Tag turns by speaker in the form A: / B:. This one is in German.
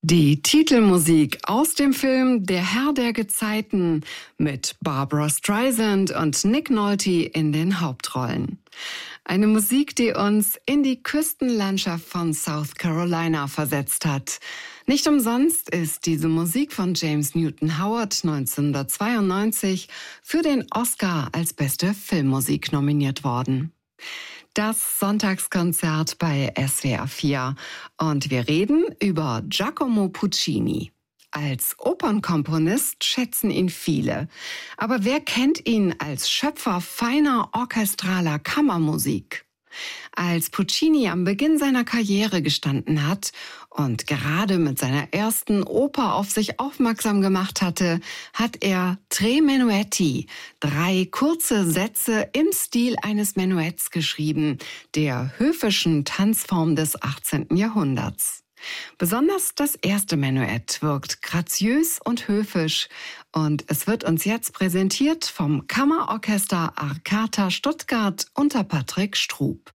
A: Die Titelmusik aus dem Film Der Herr der Gezeiten mit Barbra Streisand und Nick Nolte in den Hauptrollen. Eine Musik, die uns in die Küstenlandschaft von South Carolina versetzt hat. Nicht umsonst ist diese Musik von James Newton Howard 1992 für den Oscar als beste Filmmusik nominiert worden. Das Sonntagskonzert bei SWR 4 und wir reden über Giacomo Puccini. Als Opernkomponist schätzen ihn viele, aber wer kennt ihn als Schöpfer feiner orchestraler Kammermusik? Als Puccini am Beginn seiner Karriere gestanden hat und gerade mit seiner ersten Oper auf sich aufmerksam gemacht hatte, hat er Tre Menuetti, 3 kurze Sätze im Stil eines Menuetts geschrieben, der höfischen Tanzform des 18. Jahrhunderts. Besonders das erste Menuett wirkt graziös und höfisch und es wird uns jetzt präsentiert vom Kammerorchester Arcata Stuttgart unter Patrick Strub.